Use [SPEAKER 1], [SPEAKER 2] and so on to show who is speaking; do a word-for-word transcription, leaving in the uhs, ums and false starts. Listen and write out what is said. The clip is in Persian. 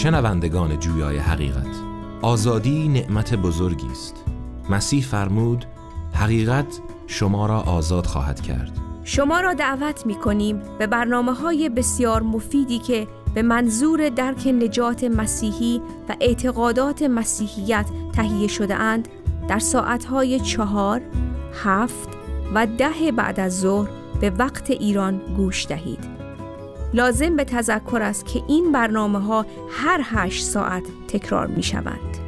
[SPEAKER 1] شنوندگان جویای حقیقت، آزادی نعمت بزرگی است. مسیح فرمود حقیقت شما را آزاد خواهد کرد.
[SPEAKER 2] شما را دعوت می‌کنیم به برنامه‌های بسیار مفیدی که به منظور درک نجات مسیحی و اعتقادات مسیحیت تهیه شده اند در ساعت‌های چهار، هفت و ده بعد از ظهر به وقت ایران گوش دهید. لازم به تذکر است که این برنامه‌ها هر هشت ساعت تکرار می‌شوند.